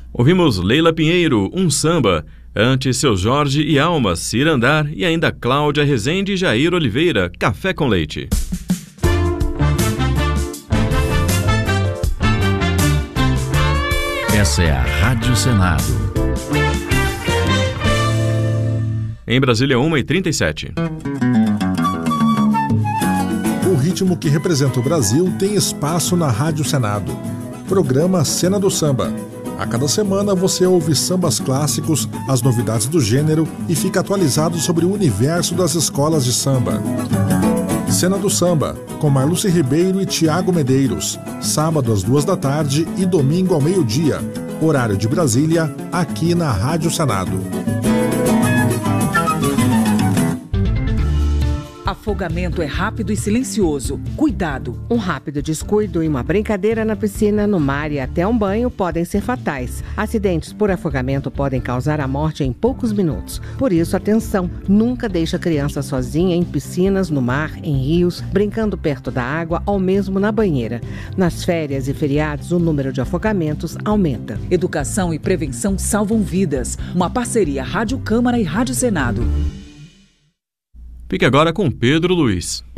Ouvimos Leila Pinheiro, Um Samba. Antes, Seu Jorge e Alma, Cirandar. E ainda Cláudia Rezende e Jair Oliveira, Café com Leite. Essa é a Rádio Senado. Em Brasília, 1h37. O ritmo que representa o Brasil tem espaço na Rádio Senado. Programa Cena do Samba. A cada semana você ouve sambas clássicos, as novidades do gênero e fica atualizado sobre o universo das escolas de samba. Cena do Samba, com Marluce Ribeiro e Tiago Medeiros. Sábado às 14h e domingo ao meio-dia. Horário de Brasília, aqui na Rádio Senado. Afogamento é rápido e silencioso. Cuidado! Um rápido descuido e uma brincadeira na piscina, no mar e até um banho podem ser fatais. Acidentes por afogamento podem causar a morte em poucos minutos. Por isso, atenção! Nunca deixe a criança sozinha em piscinas, no mar, em rios, brincando perto da água ou mesmo na banheira. Nas férias e feriados, o número de afogamentos aumenta. Educação e prevenção salvam vidas. Uma parceria Rádio Câmara e Rádio Senado. Fique agora com Pedro Luiz.